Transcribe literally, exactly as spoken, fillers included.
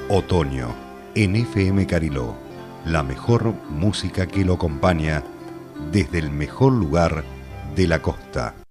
Otoño, en F M Cariló, la mejor música que lo acompaña desde el mejor lugar de la costa.